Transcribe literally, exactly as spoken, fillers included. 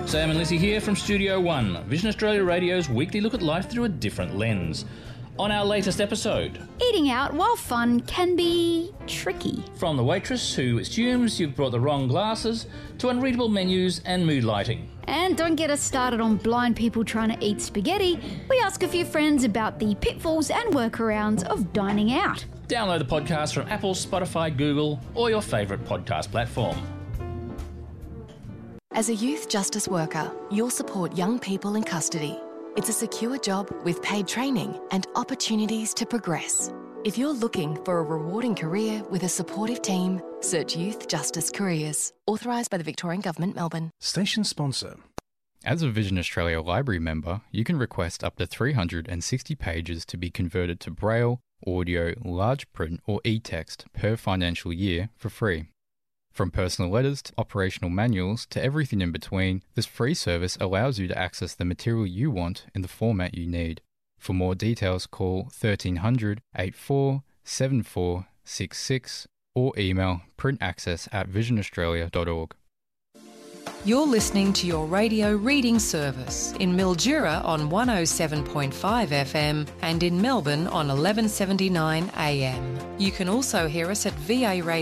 Sam and Lizzie here from Studio One, Vision Australia Radio's weekly look at life through a different lens. On our latest episode, eating out while fun can be tricky. From the waitress who assumes you've brought the wrong glasses to unreadable menus and mood lighting. And don't get us started on blind people trying to eat spaghetti. We ask a few friends about the pitfalls and workarounds of dining out. Download the podcast from Apple, Spotify, Google, or your favourite podcast platform. As a youth justice worker, you'll support young people in custody. It's a secure job with paid training and opportunities to progress. If you're looking for a rewarding career with a supportive team, search Youth Justice Careers. Authorised by the Victorian Government, Melbourne. Station sponsor. As a Vision Australia Library member, you can request up to three hundred sixty pages to be converted to Braille, audio, large print or e-text per financial year for free. From personal letters to operational manuals to everything in between, this free service allows you to access the material you want in the format you need. For more details, call thirteen hundred, eighty-four, seventy-four, sixty-six or email printaccess at vision australia dot org. You're listening to your radio reading service in Mildura on one oh seven point five F M and in Melbourne on eleven seventy-nine A M. You can also hear us at V A Radio